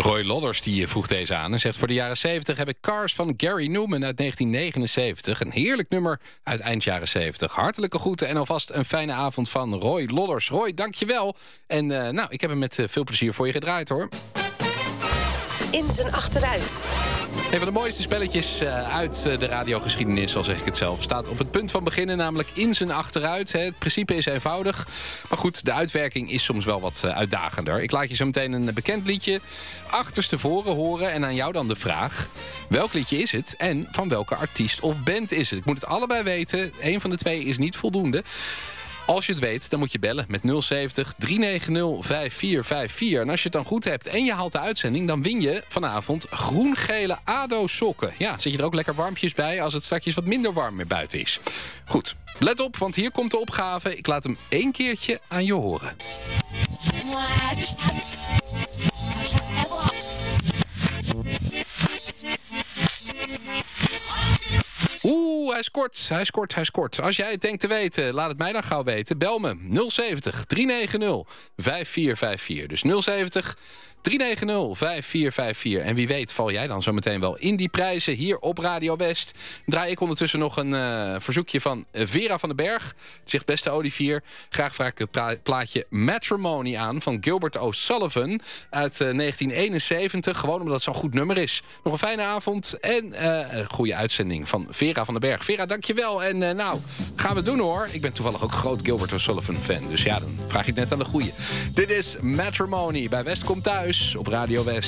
Roy Lodders die vroeg deze aan en zegt... voor de jaren 70 heb ik Cars van Gary Newman uit 1979. Een heerlijk nummer uit eind jaren 70. Hartelijke groeten en alvast een fijne avond van Roy Lodders. Roy, dankjewel. En ik heb hem met veel plezier voor je gedraaid, hoor. In zijn achteruit. Een van de mooiste spelletjes uit de radiogeschiedenis, al zeg ik het zelf, staat op het punt van beginnen, namelijk in zijn achteruit. Het principe is eenvoudig, maar goed, de uitwerking is soms wel wat uitdagender. Ik laat je zo meteen een bekend liedje achterstevoren horen en aan jou dan de vraag: welk liedje is het en van welke artiest of band is het? Ik moet het allebei weten, één van de twee is niet voldoende. Als je het weet, dan moet je bellen met 070 390 5454. En als je het dan goed hebt en je haalt de uitzending, dan win je vanavond groen-gele ADO-sokken. Ja, zit je er ook lekker warmpjes bij als het straks wat minder warm meer buiten is. Goed, let op, want hier komt de opgave. Ik laat hem 1 keertje aan je horen. Hij is kort. Als jij het denkt te weten, laat het mij dan gauw weten. Bel me 070 390 5454. Dus 070 390 5454. En wie weet val jij dan zo meteen wel in die prijzen hier op Radio West. Draai ik ondertussen nog een verzoekje van Vera van den Berg. Zegt: beste Olivier, graag vraag ik het plaatje Matrimony aan van Gilbert O'Sullivan uit 1971. Gewoon omdat het zo'n goed nummer is. Nog een fijne avond en een goede uitzending van Vera van den Berg. Vera, dankjewel. En nou, gaan we het doen, hoor. Ik ben toevallig ook groot Gilbert O'Sullivan fan. Dus ja, dan vraag ik het net aan de goeie. Dit is Matrimony bij West Komt Thuis op Radio West.